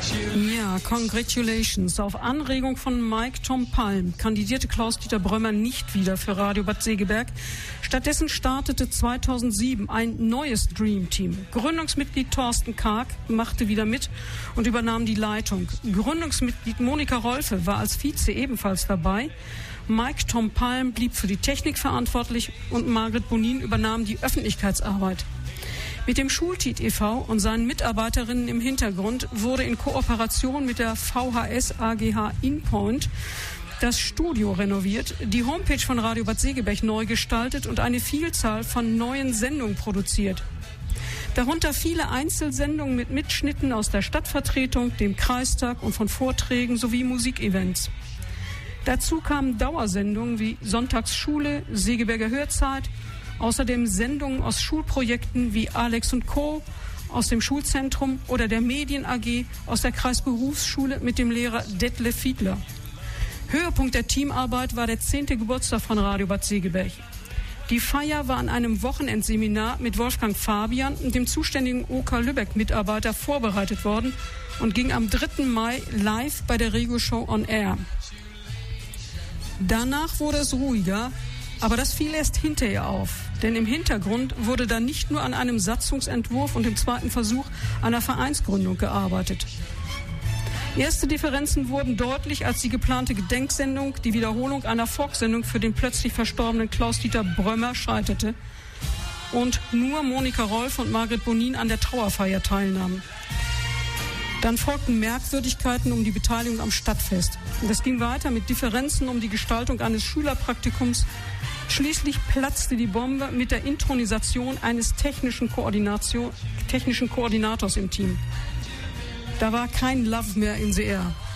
Ja, congratulations. Auf Anregung von Mike Tom Palm kandidierte Klaus-Dieter Brömer nicht wieder für Radio Bad Segeberg. Stattdessen startete 2007 ein neues Dream Team. Gründungsmitglied Thorsten Karg machte wieder mit und übernahm die Leitung. Gründungsmitglied Monika Rolfe war als Vize ebenfalls dabei. Mike Tom Palm blieb für die Technik verantwortlich und Margret Bonin übernahm die Öffentlichkeitsarbeit. Mit dem Schultit e.V. und seinen Mitarbeiterinnen im Hintergrund wurde in Kooperation mit der VHS AGH InPoint das Studio renoviert, die Homepage von Radio Bad Segeberg neu gestaltet und eine Vielzahl von neuen Sendungen produziert. Darunter viele Einzelsendungen mit Mitschnitten aus der Stadtvertretung, dem Kreistag und von Vorträgen sowie Musikevents. Dazu kamen Dauersendungen wie Sonntagsschule, Segeberger Hörzeit, außerdem Sendungen aus Schulprojekten wie Alex & Co. aus dem Schulzentrum oder der Medien AG aus der Kreisberufsschule mit dem Lehrer Detlef Fiedler. Höhepunkt der Teamarbeit war der 10. Geburtstag von Radio Bad Segeberg. Die Feier war an einem Wochenendseminar mit Wolfgang Fabian, dem zuständigen OK Lübeck-Mitarbeiter, vorbereitet worden und ging am 3. Mai live bei der Rego-Show on Air. Danach wurde es ruhiger, aber das fiel erst hinterher auf, denn im Hintergrund wurde dann nicht nur an einem Satzungsentwurf und dem zweiten Versuch einer Vereinsgründung gearbeitet. Erste Differenzen wurden deutlich, als die geplante Gedenksendung, die Wiederholung einer Volkssendung für den plötzlich verstorbenen Klaus-Dieter Brömer, scheiterte und nur Monika Rolf und Margret Bonin an der Trauerfeier teilnahmen. Dann folgten Merkwürdigkeiten um die Beteiligung am Stadtfest. Das ging weiter mit Differenzen um die Gestaltung eines Schülerpraktikums. Schließlich platzte die Bombe mit der Intronisation eines technischen Koordinators im Team. Da war kein Love mehr in the Air.